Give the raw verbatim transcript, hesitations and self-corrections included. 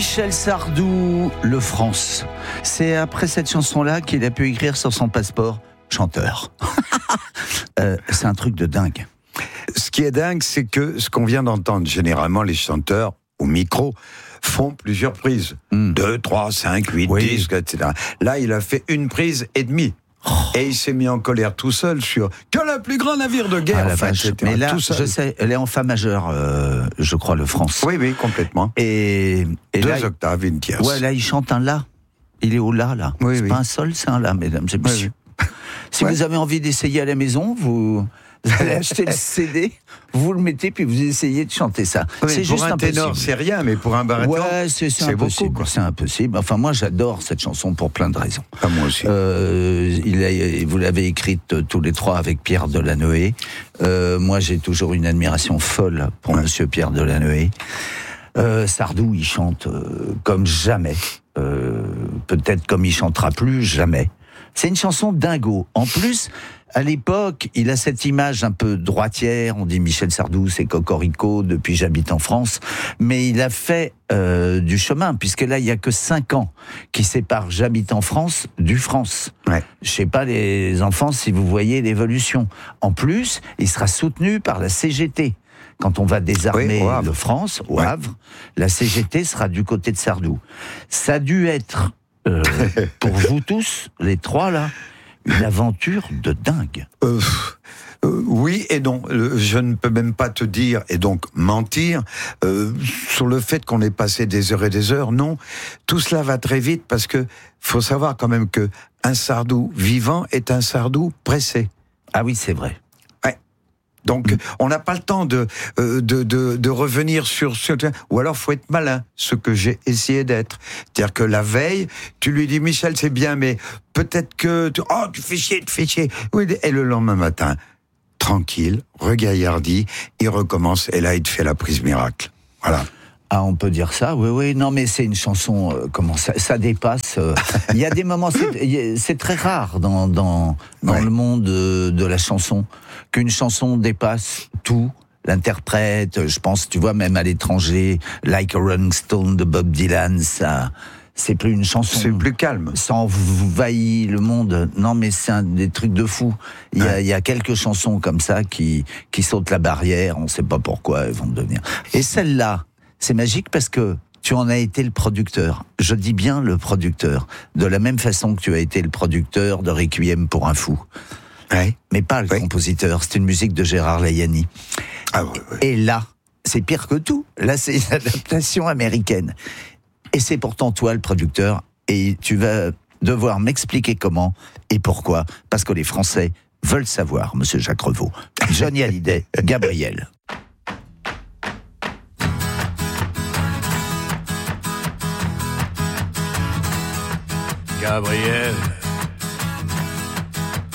Michel Sardou, Le France. C'est après cette chanson-là qu'il a pu écrire sur son passeport chanteur. euh, c'est un truc de dingue. Ce qui est dingue, c'est que ce qu'on vient d'entendre, généralement les chanteurs au micro font plusieurs prises. Mm. deux, trois, cinq, huit, oui. dix, et cetera. Là, il a fait une prise et demie. Oh. Et il s'est mis en colère tout seul sur que le plus grand navire de guerre. Ah, enfin, vache. Mais là, je sais, elle est en fa majeur, euh, je crois, Le France. Oui, oui, complètement. Et, et deux là, octaves, une tierce. Ouais, là, il chante un la. Il est au la, là. Oui, c'est oui. pas un sol, c'est un la, mesdames et messieurs. Oui, oui. Si ouais. vous avez envie d'essayer à la maison, vous, vous allez acheter le C D, vous le mettez, puis vous essayez de chanter ça. Oui, c'est pour juste un impossible. ténor, c'est rien, mais pour un baryton, ouais, c'est, c'est, c'est impossible. Beaucoup, c'est impossible. Enfin, moi, j'adore cette chanson pour plein de raisons. Ah, moi aussi. Euh, il a, vous l'avez écrite tous les trois avec Pierre Delanoë. Euh, moi, j'ai toujours une admiration folle pour ouais. Monsieur Pierre Delanoë. Euh, Sardou, il chante euh, comme jamais. Euh, peut-être comme il chantera plus jamais. C'est une chanson dingo. En plus, à l'époque, il a cette image un peu droitière. On dit Michel Sardou, c'est cocorico depuis J'habite en France. Mais il a fait euh, du chemin, puisque là, il y a que cinq ans qui séparent J'habite en France du France. Ouais. Je sais pas, les enfants, si vous voyez l'évolution. En plus, il sera soutenu par la C G T. Quand on va désarmer oui, le France, au ouais. Havre, la C G T sera du côté de Sardou. Ça a dû être, euh, pour vous tous, les trois là, une aventure de dingue. Euh, euh, oui et non. Je ne peux même pas te dire, et donc mentir, euh, sur le fait qu'on ait passé des heures et des heures. Non, tout cela va très vite parce que faut savoir quand même que un Sardou vivant est un Sardou pressé. Ah oui, c'est vrai. Donc, mmh. on n'a pas le temps de, euh, de, de, de revenir sur ce... Ou alors, faut être malin, ce que j'ai essayé d'être. C'est-à-dire que la veille, tu lui dis, Michel, c'est bien, mais peut-être que... Tu... Oh, tu fais chier, tu fais chier. Oui, et le lendemain matin, tranquille, regaillardi, il recommence, et là, il te fait la prise miracle. Voilà. Ah, on peut dire ça, oui, oui. Non, mais c'est une chanson, euh, comment ça, ça dépasse. Euh, il y a des moments, c'est, c'est très rare dans dans dans ouais. le monde de, de la chanson qu'une chanson dépasse tout. L'interprète, je pense, tu vois, même à l'étranger, Like a Rolling Stone de Bob Dylan, ça, c'est plus une chanson. C'est plus calme. Ça envahit le monde. Non, mais c'est un des trucs de fou. Il y a, ouais. il y a quelques chansons comme ça qui qui sautent la barrière. On sait pas pourquoi elles vont devenir. Et celle-là. C'est magique parce que tu en as été le producteur. Je dis bien le producteur. De la même façon que tu as été le producteur de Requiem pour un fou. Ouais. Mais pas le ouais. compositeur. C'est une musique de Gérard Layani. Ah ouais, ouais. Et là, c'est pire que tout. Là, c'est une adaptation américaine. Et c'est pourtant toi le producteur. Et tu vas devoir m'expliquer comment et pourquoi. Parce que les Français veulent savoir, monsieur Jacques Revaux. Johnny Hallyday, Gabriel. Gabriel,